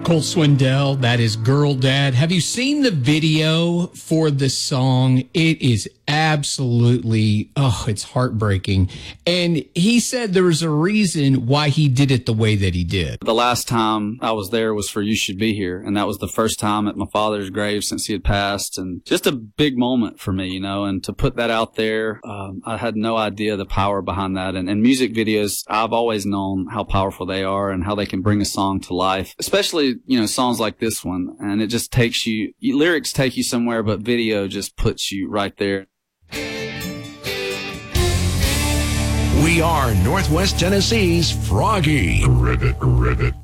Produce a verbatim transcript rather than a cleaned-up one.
Cole Swindell, that is Girl Dad. Have you seen the video for the song? It is absolutely, oh, it's heartbreaking. And he said there was a reason why he did it the way that he did. The last time I was there was for You Should Be Here, and that was the first time at my father's grave since he had passed, and just a big moment for me, you know, and to put that out there, um, I had no idea the power behind that. And, and music videos, I've always known how powerful they are and how they can bring a song to life, especially, you know, songs like this one. And it just takes you, lyrics take you somewhere, but video just puts you right there. We are Northwest Tennessee's Froggy. Ribbit, ribbit.